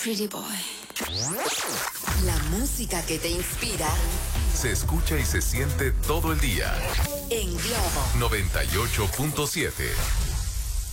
pretty boy. La música que te inspira se escucha y se siente todo el día. En Globo 98.7.